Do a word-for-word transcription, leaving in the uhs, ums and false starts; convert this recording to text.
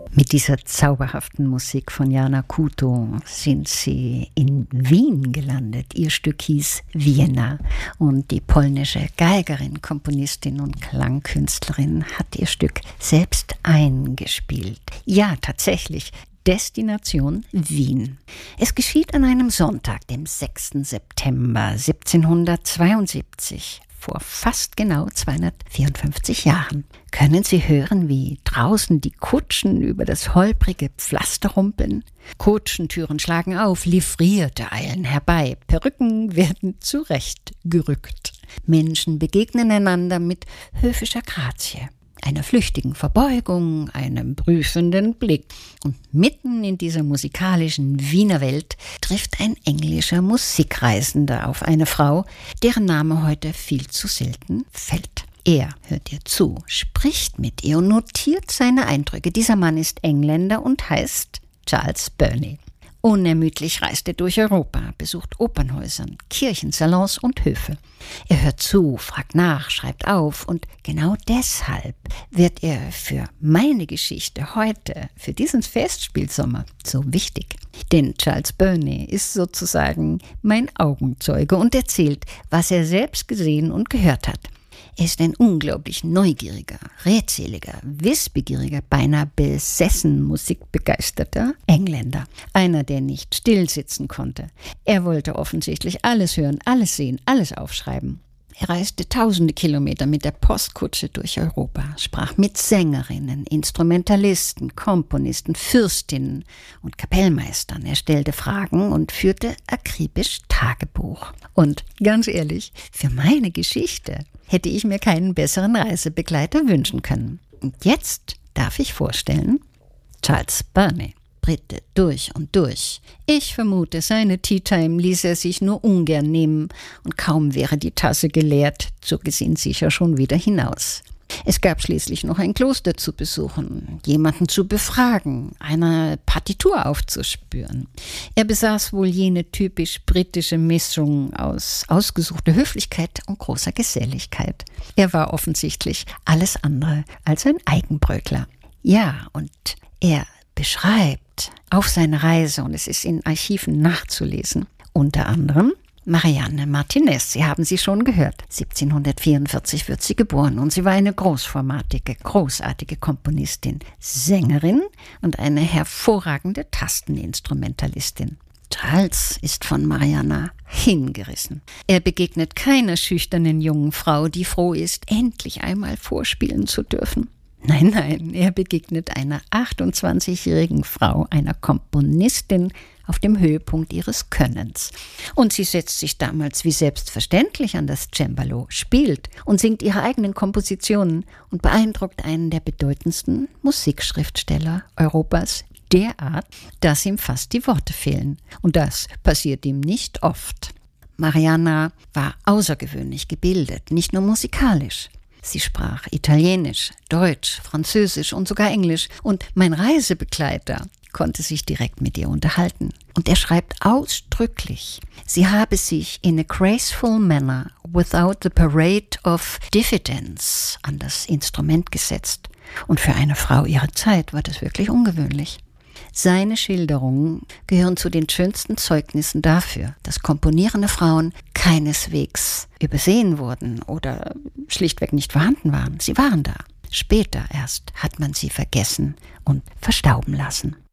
Mit dieser zauberhaften Musik von Jana Kuto sind sie in Wien gelandet. Ihr Stück hieß Vienna und die polnische Geigerin, Komponistin und Klangkünstlerin hat ihr Stück selbst eingespielt. Ja, tatsächlich. Destination Wien. Es geschieht an einem Sonntag, dem sechsten September siebzehnhundertzweiundsiebzig, vor fast genau zweihundertvierundfünfzig Jahren. Können Sie hören, wie draußen die Kutschen über das holprige Pflaster rumpeln? Kutschentüren schlagen auf, Livrierte eilen herbei, Perücken werden zurechtgerückt. Menschen begegnen einander mit höfischer Grazie, einer flüchtigen Verbeugung, einem prüfenden Blick. Und mitten in dieser musikalischen Wiener Welt trifft ein englischer Musikreisender auf eine Frau, deren Name heute viel zu selten fällt. Er hört ihr zu, spricht mit ihr und notiert seine Eindrücke. Dieser Mann ist Engländer und heißt Charles Burney. Unermüdlich reist er durch Europa, besucht Opernhäusern, Kirchen, Salons und Höfe. Er hört zu, fragt nach, schreibt auf und genau deshalb wird er für meine Geschichte heute, für diesen Festspielsommer, so wichtig. Denn Charles Burney ist sozusagen mein Augenzeuge und erzählt, was er selbst gesehen und gehört hat. Er ist ein unglaublich neugieriger, redseliger, wissbegieriger, beinahe besessen musikbegeisterter Engländer. Einer, der nicht still sitzen konnte. Er wollte offensichtlich alles hören, alles sehen, alles aufschreiben. Er reiste tausende Kilometer mit der Postkutsche durch Europa, sprach mit Sängerinnen, Instrumentalisten, Komponisten, Fürstinnen und Kapellmeistern. Er stellte Fragen und führte akribisch Tagebuch. Und ganz ehrlich, für meine Geschichte hätte ich mir keinen besseren Reisebegleiter wünschen können. Und jetzt darf ich vorstellen, Charles Burney. Brite durch und durch. Ich vermute, seine Tea-Time ließ er sich nur ungern nehmen und kaum wäre die Tasse geleert, zog es ihn sicher schon wieder hinaus. Es gab schließlich noch ein Kloster zu besuchen, jemanden zu befragen, eine Partitur aufzuspüren. Er besaß wohl jene typisch britische Mischung aus ausgesuchter Höflichkeit und großer Geselligkeit. Er war offensichtlich alles andere als ein Eigenbrötler. Ja, und er beschreibt auf seine Reise, und es ist in Archiven nachzulesen, unter anderem Marianne Martinez. Sie haben sie schon gehört. siebzehnhundertvierundvierzig wird sie geboren und sie war eine großformatige, großartige Komponistin, Sängerin und eine hervorragende Tasteninstrumentalistin. Charles ist von Marianne hingerissen. Er begegnet keiner schüchternen jungen Frau, die froh ist, endlich einmal vorspielen zu dürfen. Nein, nein, er begegnet einer achtundzwanzigjährigen Frau, einer Komponistin auf dem Höhepunkt ihres Könnens. Und sie setzt sich damals wie selbstverständlich an das Cembalo, spielt und singt ihre eigenen Kompositionen und beeindruckt einen der bedeutendsten Musikschriftsteller Europas derart, dass ihm fast die Worte fehlen. Und das passiert ihm nicht oft. Marianne war außergewöhnlich gebildet, nicht nur musikalisch. Sie sprach Italienisch, Deutsch, Französisch und sogar Englisch und mein Reisebegleiter konnte sich direkt mit ihr unterhalten. Und er schreibt ausdrücklich, sie habe sich in a graceful manner without the parade of diffidence an das Instrument gesetzt. Und für eine Frau ihrer Zeit war das wirklich ungewöhnlich. Seine Schilderungen gehören zu den schönsten Zeugnissen dafür, dass komponierende Frauen keineswegs übersehen wurden oder schlichtweg nicht vorhanden waren. Sie waren da. Später erst hat man sie vergessen und verstauben lassen.